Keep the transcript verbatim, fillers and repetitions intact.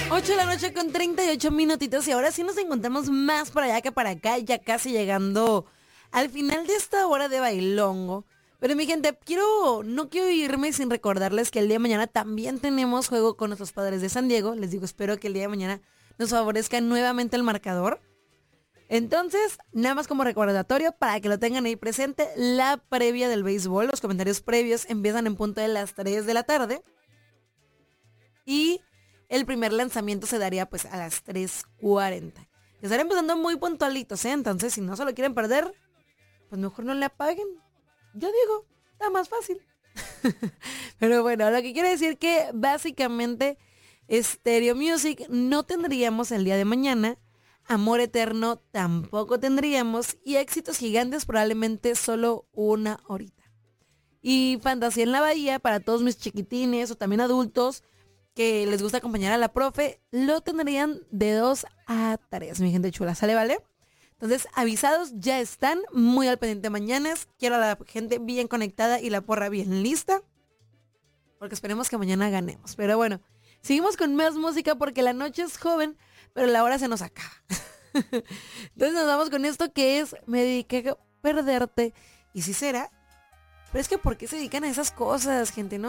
ocho de la noche con treinta y ocho minutitos y ahora sí nos encontramos más para allá que para acá, ya casi llegando al final de esta hora de bailongo. Pero mi gente, quiero, no quiero irme sin recordarles que el día de mañana también tenemos juego con nuestros Padres de San Diego. Les digo, espero que el día de mañana nos favorezca nuevamente el marcador. Entonces, nada más como recordatorio para que lo tengan ahí presente, la previa del béisbol, los comentarios previos empiezan en punto de las tres de la tarde. Y el primer lanzamiento se daría pues a las tres cuarenta. Estarán empezando muy puntualitos, ¿eh? Entonces, si no se lo quieren perder, pues mejor no le apaguen. Yo digo, está más fácil. Pero bueno, lo que quiere decir que básicamente Stereo Music no tendríamos el día de mañana. Amor Eterno tampoco tendríamos. Y Éxitos Gigantes probablemente solo una horita. Y Fantasía en la Bahía para todos mis chiquitines o también adultos que les gusta acompañar a la profe, lo tendrían de dos a tres, mi gente chula, ¿sale, vale? Entonces, avisados, ya están, muy al pendiente mañanas. Quiero a la gente bien conectada y la porra bien lista, porque esperemos que mañana ganemos. Pero bueno, seguimos con más música porque la noche es joven, pero la hora se nos acaba. Entonces nos vamos con esto que es Me dediqué a perderte. Y si será, pero es que ¿por qué se dedican a esas cosas, gente? No